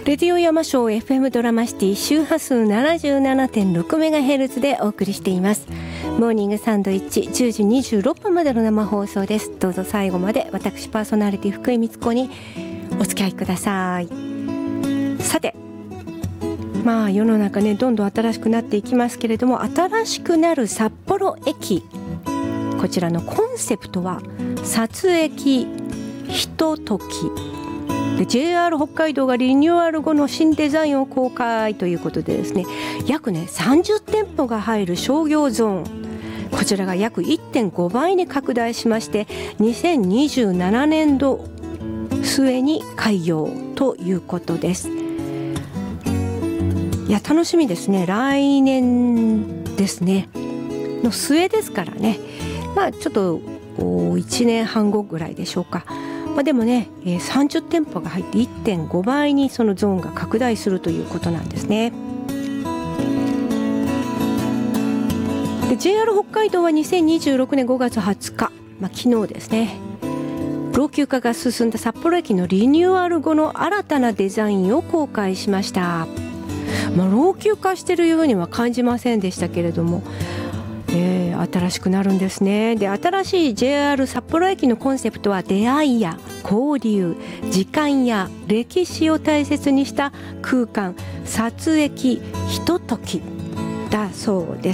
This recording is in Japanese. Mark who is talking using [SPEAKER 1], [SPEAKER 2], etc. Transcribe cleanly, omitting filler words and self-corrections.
[SPEAKER 1] レディオ山椒 FM ドラマシティ周波数 77.6MHz でお送りしています。モーニングサンドイッチ10時26分までの生放送です。どうぞ最後まで私パーソナリティ福井光子にお付き合いください。さて、世の中ねどんどん新しくなっていきますけれども、新しくなる札幌駅、こちらのコンセプトは撮駅ひとときで、 JR 北海道がリニューアル後の新デザインを公開ということでですね、約30店舗が入る商業ゾーン、こちらが約 1.5 倍に拡大しまして、2027年度末に開業ということです。いや楽しみですね。来年ですねの末ですからね、ちょっと1年半後ぐらいでしょうか。でもね、30店舗が入って 1.5 倍にそのゾーンが拡大するということなんですね。で JR 北海道は2026年5月20日、昨日ですね、老朽化が進んだ札幌駅のリニューアル後の新たなデザインを公開しました。老朽化しているようには感じませんでしたけれども、新しくなるんですね。で、新しい JR 札幌駅のコンセプトは出会いや交流、時間や歴史を大切にした空間、撮駅ひとときだそうで